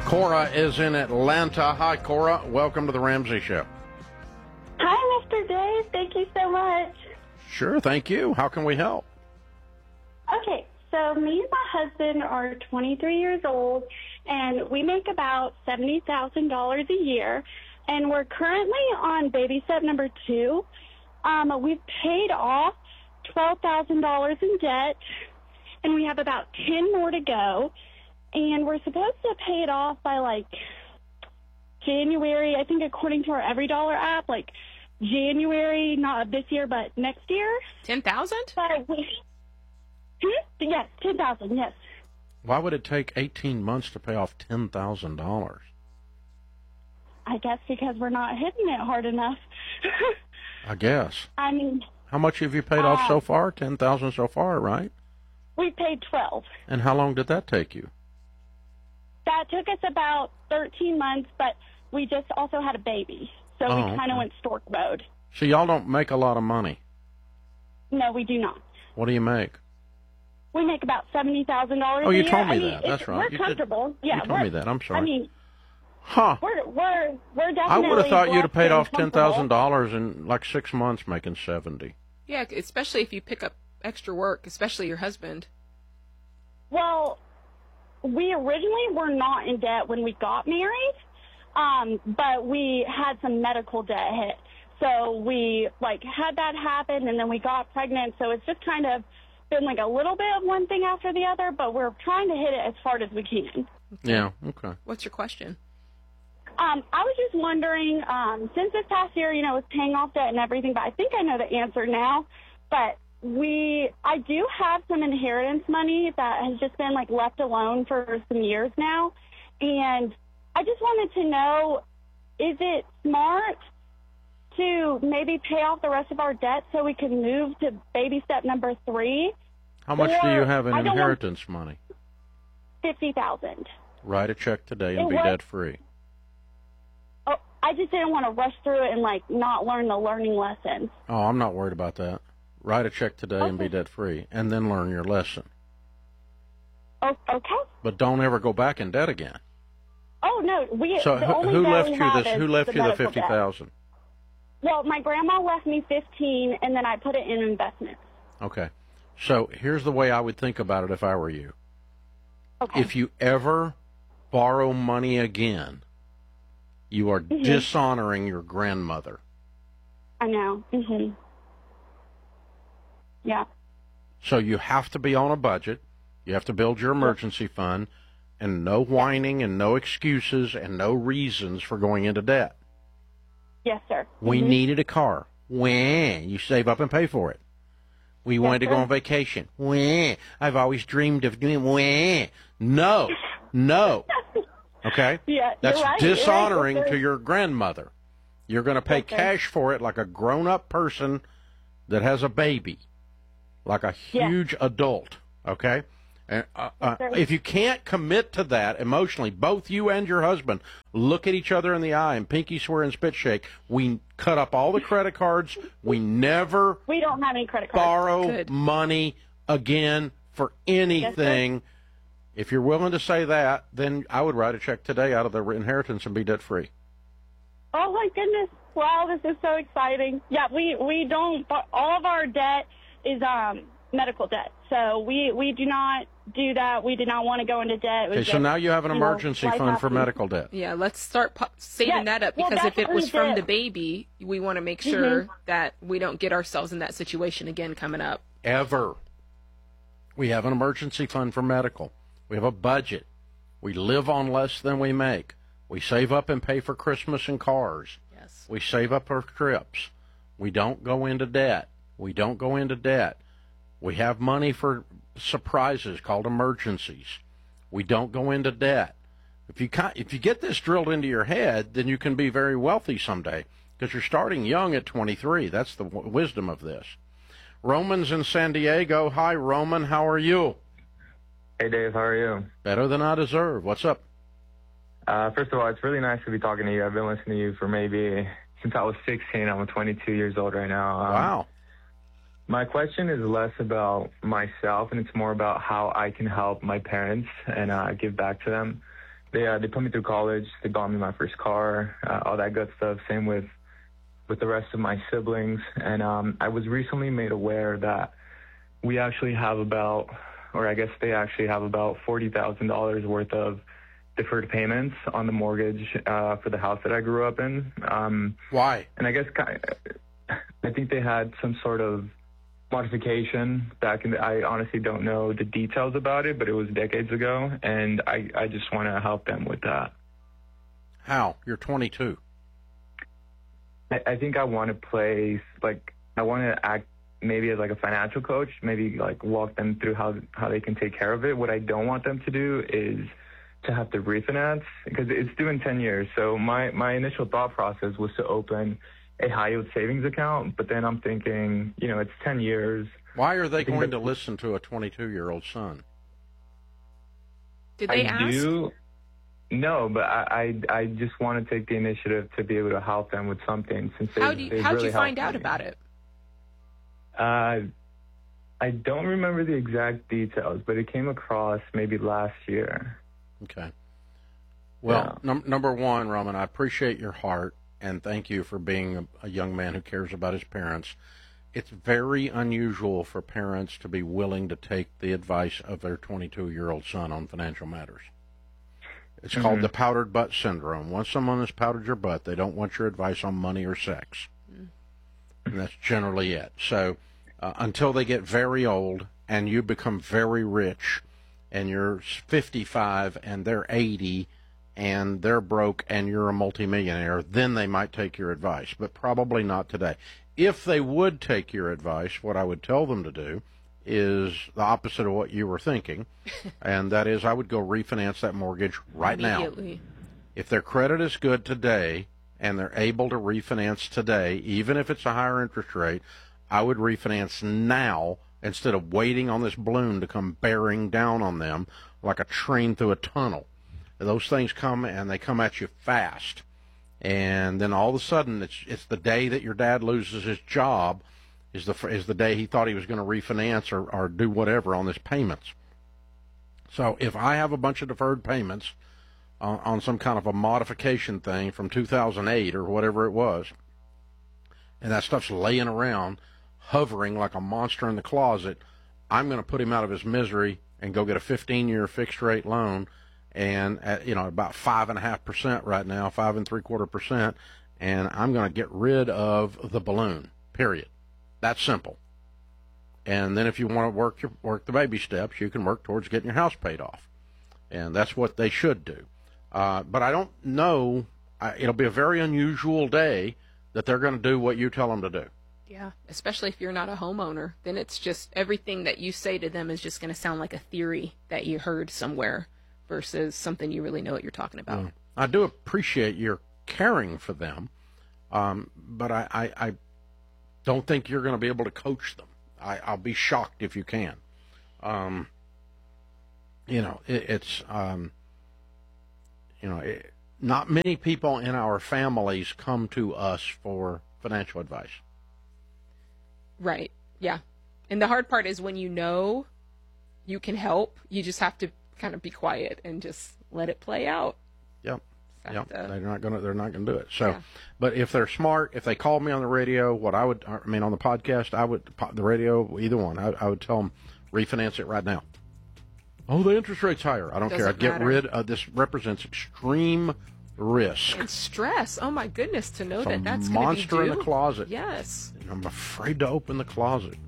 Cora is in Atlanta. Hi, Cora. Welcome to the Ramsey Show. Hi, Mr. Dave. Thank you so much. Sure, thank you. How can we help? Okay, so me and my husband are 23 years old, and we make about $70,000 a year, and we're currently on baby step number 2. We've paid off $12,000 in debt, and we have about 10 more to go, and we're supposed to pay it off by, January, I think according to our EveryDollar app, January, not this year, but next year. 10,000? Yes, 10,000, yes. Why would it take 18 months to pay off $10,000? I guess because we're not hitting it hard enough. I guess. I mean... How much have you paid off so far? 10,000 so far, right? We paid 12. And how long did that take you? That took us about 13 months, but we just also had a baby, so we kind of went stork mode. So y'all don't make a lot of money? No, we do not. What do you make? We make about $70,000 a year. Oh, you told me that. That's right. We're comfortable. You told me that. I'm sorry. I mean, huh? We're definitely. I would have thought you'd have paid off $10,000 $10,000 in 6 months, making 70. Yeah, especially if you pick up extra work, especially your husband. Well, we originally were not in debt when we got married, but we had some medical debt hit. So we, had that happen, and then we got pregnant. So it's just kind of been, a little bit of one thing after the other, but we're trying to hit it as hard as we can. Yeah, okay. What's your question? I was just wondering, since this past year, was paying off debt and everything, but I think I know the answer now, but I do have some inheritance money that has just been left alone for some years now, and I just wanted to know, is it smart to maybe pay off the rest of our debt so we can move to baby step number 3? How much do you have in inheritance money? $50,000. Write a check today and be debt free. Oh, I just didn't want to rush through it and not learn the learning lessons. Oh, I'm not worried about that. Write a check today and be debt free, and then learn your lesson. Oh, okay. But don't ever go back in debt again. Oh no, So who left you this? Who left you the $50,000? Well, my grandma left me 15, and then I put it in investments. Okay. So here's the way I would think about it if I were you. Okay. If you ever borrow money again, you are dishonoring your grandmother. I know. Yeah. So you have to be on a budget. You have to build your emergency fund, and no whining and no excuses and no reasons for going into debt. Yes, sir. We needed a car. When you save up and pay for it. We wanted to go on vacation. When I've always dreamed of doing. When no. Okay. Yeah, that's right, dishonoring right. to your grandmother. You're going to pay cash for it like a grown-up person that has a baby, like a huge adult. Okay. And, if you can't commit to that emotionally, both you and your husband look at each other in the eye and pinky swear and spit shake. We cut up all the credit cards. We don't have any credit cards. Borrow money again for anything. Yes, if you're willing to say that, then I would write a check today out of the inheritance and be debt free. Oh my goodness! Wow, this is so exciting. Yeah, we don't. All of our debt is medical debt, so we do not do that. We did not want to go into debt. Okay, so now you have an emergency fund for medical debt. Yeah, let's start saving that up, because if it was from the baby, we want to make sure that we don't get ourselves in that situation again coming up. Ever. We have an emergency fund for medical. We have a budget. We live on less than we make. We save up and pay for Christmas and cars. Yes. We save up our trips. We don't go into debt. We have money for surprises called emergencies. We don't go into debt. If you get this drilled into your head, then you can be very wealthy someday, because you're starting young at 23. That's the wisdom of this. Roman's in San Diego. Hi, Roman. How are you? Hey, Dave. How are you? Better than I deserve. What's up? First of all, it's really nice to be talking to you. I've been listening to you for maybe since I was 16. I'm 22 years old right now. Wow. My question is less about myself, and it's more about how I can help my parents and give back to them. they put me through college. They bought me my first car, all that good stuff. Same with the rest of my siblings. And I was recently made aware that we actually have about, or I guess they actually have about $40,000 worth of deferred payments on the mortgage for the house that I grew up in. Why? And I guess I think they had some sort of modification back in I honestly don't know the details about it, but it was decades ago, and I just want to help them with that. How? You're 22. I think I want to play, like, I want to act maybe as like a financial coach, maybe like walk them through how they can take care of it. What I don't want them to do is to have to refinance, because it's due in 10 years. So my initial thought process was to open a high-yield savings account, but then I'm thinking, it's 10 years. Why are they going to listen to a 22-year-old son? Did they ask? No, but I just want to take the initiative to be able to help them with something. Since how did you find out about it? I don't remember the exact details, but it came across maybe last year. Okay. Well, yeah. Number one, Roman, I appreciate your heart, and thank you for being a young man who cares about his parents. It's very unusual for parents to be willing to take the advice of their 22-year-old son on financial matters. It's called the powdered butt syndrome. Once someone has powdered your butt, they don't want your advice on money or sex. And that's generally it. So until they get very old and you become very rich and you're 55 and they're 80 and they're broke and you're a multimillionaire, then they might take your advice, but probably not today. If they would take your advice, what I would tell them to do is the opposite of what you were thinking, and that is I would go refinance that mortgage right now. If their credit is good today and they're able to refinance today, even if it's a higher interest rate, I would refinance now instead of waiting on this balloon to come bearing down on them like a train through a tunnel. Those things come, and they come at you fast. And then all of a sudden, it's the day that your dad loses his job is the day he thought he was going to refinance or do whatever on his payments. So if I have a bunch of deferred payments on some kind of a modification thing from 2008 or whatever it was, and that stuff's laying around, hovering like a monster in the closet, I'm going to put him out of his misery and go get a 15-year fixed-rate loan, and at, about 5.5% right now, 5.75%, and I'm going to get rid of the balloon. Period. That's simple. And then if you want to work the baby steps, you can work towards getting your house paid off, and that's what they should do. But I don't know. It'll be a very unusual day that they're going to do what you tell them to do. Yeah, especially if you're not a homeowner. Then it's just everything that you say to them is just going to sound like a theory that you heard somewhere versus something you really know what you're talking about. Yeah. I do appreciate your caring for them, but I don't think you're going to be able to coach them. I'll be shocked if you can. Not many people in our families come to us for financial advice. Right. Yeah. And the hard part is when you know you can help, you just have to kind of be quiet and just let it play out. Yep. Yep. They're not gonna do it. So, yeah. But if they're smart, if they called me on the radio, on the podcast, the radio, either one, I would tell them refinance it right now. Oh, the interest rate's higher. I don't care. I'd get rid of this. Represents extreme risk and stress. Oh my goodness, to know that's monster in the closet. Yes. I'm afraid to open the closet.